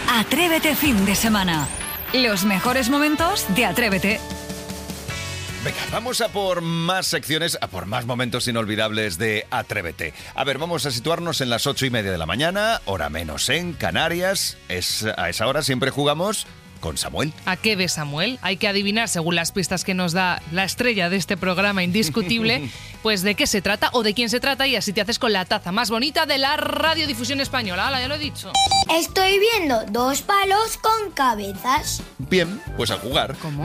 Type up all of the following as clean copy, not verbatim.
Atrévete fin de semana. Los mejores momentos de Atrévete. Venga, vamos a por más secciones, a por más momentos inolvidables de Atrévete. A ver, vamos a situarnos en las 8:30 de la mañana, hora menos en Canarias. A esa hora siempre jugamos con Samuel. ¿A qué ve Samuel? Hay que adivinar, según las pistas que nos da la estrella de este programa indiscutible, pues de qué se trata o de quién se trata, y así te haces con la taza más bonita de la radiodifusión española. ¡Hala, ya lo he dicho! Estoy viendo dos palos con cabezas. Bien, pues a jugar. ¿Cómo?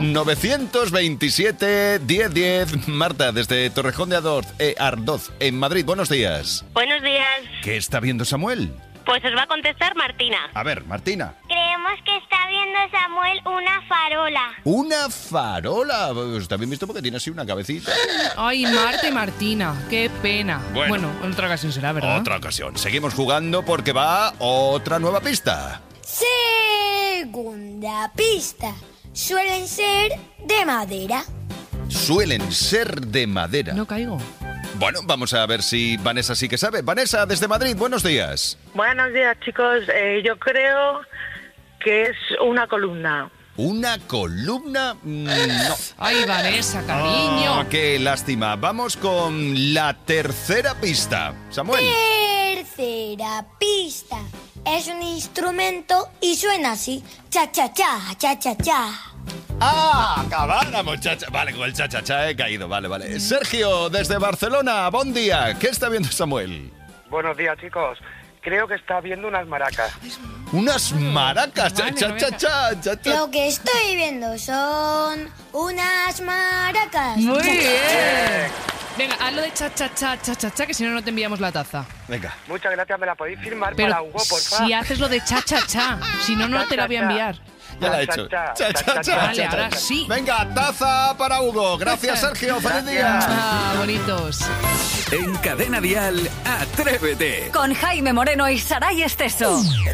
927 1010. Marta, desde Torrejón de Ardoz, en Madrid. Buenos días. Buenos días. ¿Qué está viendo Samuel? Pues os va a contestar Martina. A ver, Martina. Creemos que está viendo Samuel una farola. Una farola. Pues está bien visto porque tiene así una cabecita. Ay, Marta y Martina, qué pena. Bueno, en otra ocasión será, ¿verdad? Otra ocasión. Seguimos jugando porque va otra nueva pista. Segunda pista. Suelen ser de madera. Suelen ser de madera. No caigo. Bueno, vamos a ver si Vanessa sí que sabe. Vanessa, desde Madrid, buenos días. Buenos días, chicos. Yo creo que es una columna. ¿Una columna? No. Ay, Vanessa, cariño. Oh, qué lástima. Vamos con la tercera pista. Samuel. Tercera pista. Es un instrumento y suena así. Cha-cha-cha, cha-cha-cha. ¡Ah! ¡Acabada, muchacha! Vale, con el cha-cha-cha he caído. Vale. Sergio, desde Barcelona, buen día. ¿Qué está viendo Samuel? Buenos días, chicos. Creo que está viendo unas maracas. ¡Unas maracas! Vale, ¡Cha-cha-cha! Lo que estoy viendo son unas maracas. Muy bien. Venga, hazlo de cha-cha-cha, que si no, no te enviamos la taza. Venga. Muchas gracias, ¿me la podéis firmar Pero para Hugo, por favor? si haces lo de cha-cha-cha, si no, no te la voy a enviar. Ya la he hecho. Cha-cha-cha. Vale, ahora sí. Venga, taza para Hugo. Gracias, Sergio. ¡Feliz día! Ah, bonitos. En Cadena Dial, Atrévete. Con Jaime Moreno y Saray Esteso.